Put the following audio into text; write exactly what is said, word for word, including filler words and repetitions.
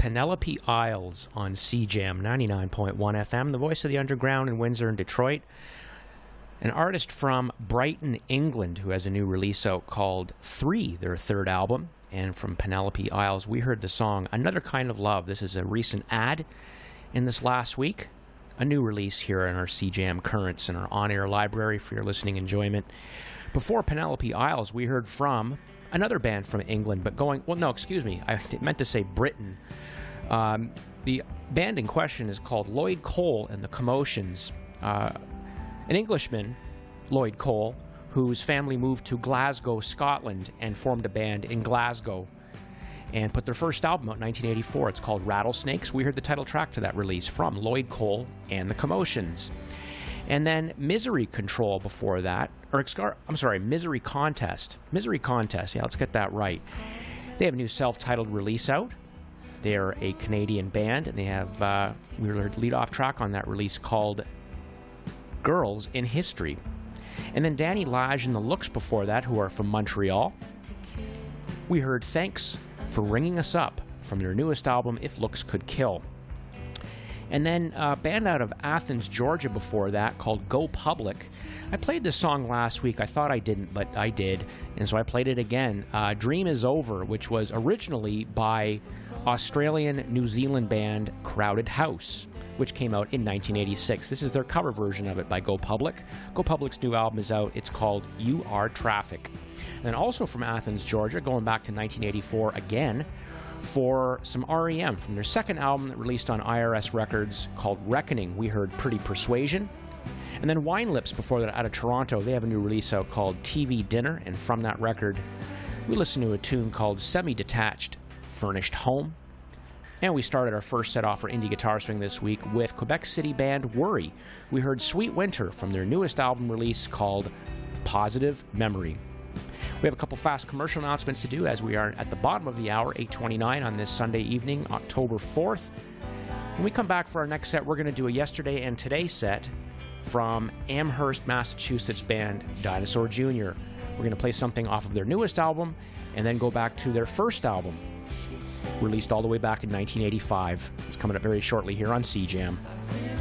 Penelope Isles on C Jam ninety-nine point one F M, the voice of the underground in Windsor and Detroit. An artist from Brighton, England, who has a new release out called Three, their third album. And from Penelope Isles, we heard the song Another Kind of Love. This is a recent ad in this last week. A new release here in our C Jam Currents and our on-air library for your listening enjoyment. Before Penelope Isles, we heard from another band from England, but going, well, no, excuse me, I meant to say Britain. Um, the band in question is called Lloyd Cole and the Commotions. Uh, an Englishman, Lloyd Cole, whose family moved to Glasgow, Scotland, and formed a band in Glasgow, and put their first album out in nineteen eighty-four. It's called Rattlesnakes. We heard the title track to that release from Lloyd Cole and the Commotions. And then Misery Control before that, or I'm sorry, Misery Contest. Misery Contest, yeah, let's get that right. They have a new self-titled release out. They're a Canadian band, and they have, uh, we heard the lead-off track on that release called Girls in History. And then Danny Lage and the Looks before that, who are from Montreal. We heard Thanks for Ringing Us Up from their newest album, If Looks Could Kill. And then a band out of Athens, Georgia before that called Go Public. I played this song last week. I thought I didn't, but I did. And so I played it again. Uh, Dream Is Over, which was originally by Australian New Zealand band Crowded House, which came out in nineteen eighty-six. This is their cover version of it by Go Public. Go Public's new album is out. It's called You Are Traffic. And also from Athens, Georgia, going back to nineteen eighty-four again, for some R E M from their second album that released on I R S Records called Reckoning. We heard Pretty Persuasion. And then Wine Lips before that out of Toronto. They have a new release out called T V Dinner. And from that record, we listened to a tune called Semi-Detached Furnished Home. And we started our first set off for Indie Guitar Swing this week with Quebec City band Worry. We heard Sweet Winter from their newest album release called Positive Memory. We have a couple fast commercial announcements to do as we are at the bottom of the hour, eight twenty-nine on this Sunday evening, October fourth. When we come back for our next set, we're going to do a Yesterday and Today set from Amherst, Massachusetts band Dinosaur Junior We're going to play something off of their newest album and then go back to their first album, released all the way back in nineteen eighty-five. It's coming up very shortly here on C Jam.